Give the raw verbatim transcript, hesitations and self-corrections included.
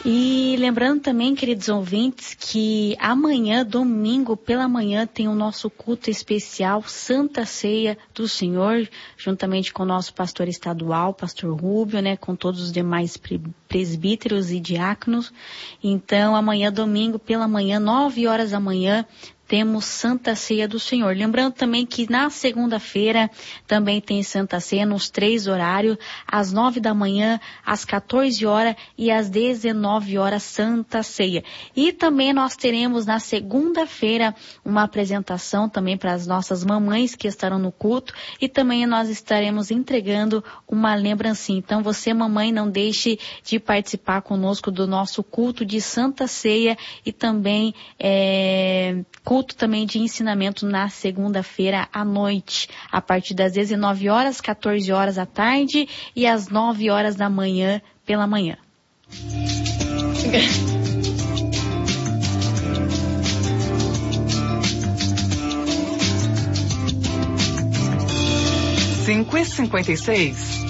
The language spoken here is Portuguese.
E lembrando também, queridos ouvintes, que amanhã, domingo pela manhã, tem o nosso culto especial Santa Ceia do Senhor, juntamente com o nosso pastor estadual, pastor Rúbio, né, com todos os demais presbíteros e diáconos. Então, amanhã, domingo pela manhã, nove horas da manhã, temos Santa Ceia do Senhor. Lembrando também que na segunda-feira também tem Santa Ceia nos três horários, às nove da manhã, às quatorze horas e às dezenove horas Santa Ceia. E também nós teremos na segunda-feira uma apresentação também para as nossas mamães que estarão no culto e também nós estaremos entregando uma lembrancinha. Então você, mamãe, não deixe de participar conosco do nosso culto de Santa Ceia e também é, culto também de ensinamento na segunda-feira à noite, a partir das dezenove horas, quatorze horas à tarde e às nove horas da manhã pela manhã. cinco e cinquenta e seis.